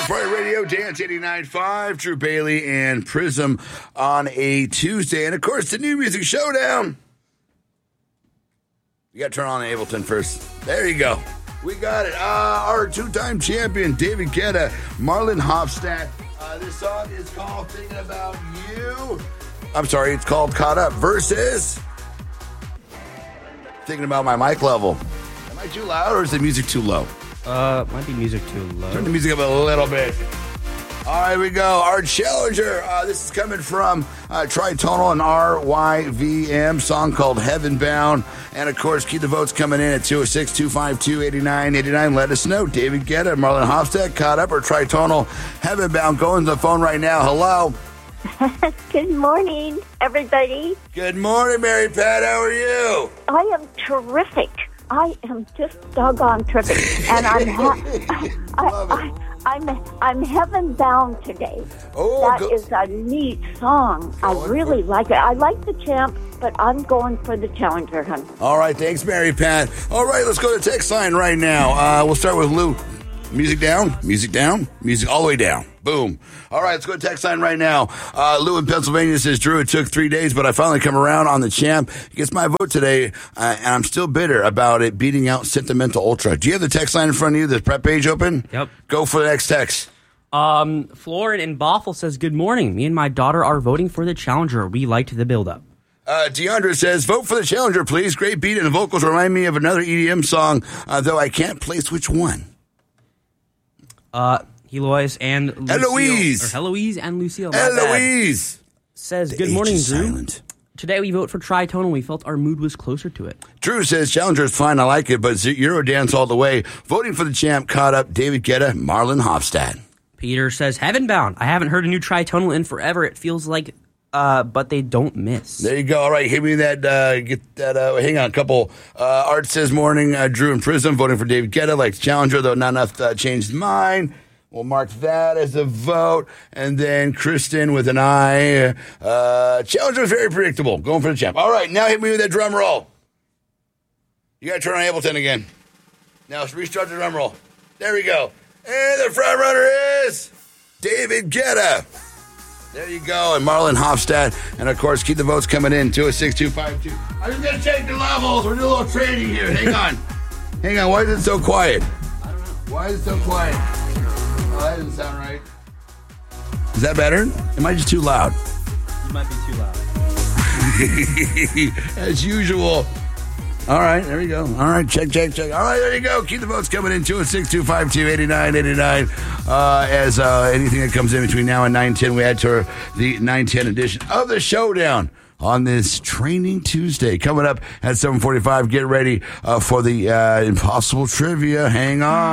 Friday Radio, Dance 89.5, Drew Bailey and Prism on a Tuesday. And, of course, the New Music Showdown. You got to turn on Ableton first. There you go. We got it. Our two-time champion, David Guetta, Marlon Hofstadt. This song is called Thinking About You. I'm sorry, it's called Caught Up versus Thinking About My Mic Level. Am I too loud or is the music too low? Might be music too low. Turn the music up a little bit. All right, here we go. Our challenger, this is coming from Tritonal and RYVM, song called Heaven Bound. And, of course, keep the votes coming in at 206-252-8989. Let us know. David Guetta, Marlon Hofstadt, Caught Up, or Tritonal, Heaven Bound. Going to the phone right now. Hello. Good morning, everybody. Good morning, Mary Pat. How are you? I am terrific. I am just doggone terrific, and I'm heaven bound today. Oh, that is a neat song. I really like it. I like the champ, but I'm going for the challenger, hon. All right, thanks, Mary Pat. All right, let's go to the text line right now. We'll start with Lou. Music down, music down, music all the way down. Boom. All right, let's go to text line right now. Lou in Pennsylvania says, Drew, it took 3 days, but I finally come around on the champ. He gets my vote today, and I'm still bitter about it beating out Sentimental Ultra. Do you have the text line in front of you, the prep page open? Yep. Go for the next text. Florin in Bothell says, good morning. Me and my daughter are voting for the challenger. We liked the build-up. DeAndre says, vote for the challenger, please. Great beat, and the vocals remind me of another EDM song, though I can't place which one. Eloise and Lucille. Eloise. Or Heloise and Lucille. Eloise. Says, The good H morning, is Drew. silent. Today we vote for Tritonal. We felt our mood was closer to it. Drew says, challenger is fine, I like it, but Eurodance all the way. Voting for the champ, Caught Up, David Guetta, Marlon Hofstadt. Peter says, Heaven Bound. I haven't heard a new Tritonal in forever. It feels like, but they don't miss. There you go. All right, hit me that, get that, hang on, a couple. Art says, morning, Drew and Prism, voting for David Guetta, like the challenger, though not enough changed mine. We'll mark that as a vote. And then Kristen with an I. Challenger is very predictable. Going for the champ. All right, now hit me with that drum roll. You got to turn on Ableton again. Now restart the drum roll. There we go. And the front runner is David Guetta. There you go. And Marlon Hofstadt. And, of course, keep the votes coming in. 206-252. I'm just going to check the levels. We're doing a little trading here. Hang on. Hang on. Why is it so quiet? I don't know. Why is it so quiet? Oh, that doesn't sound right. Is that better? Am I just too loud? You might be too loud. As usual. All right, there we go. All right, check. All right, there you go. Keep the votes coming in. 206-252-8989. As anything that comes in between now and 9:10, we add to the 9:10 edition of the Showdown on this Training Tuesday. Coming up at 7:45, get ready for the Impossible Trivia. Hang on.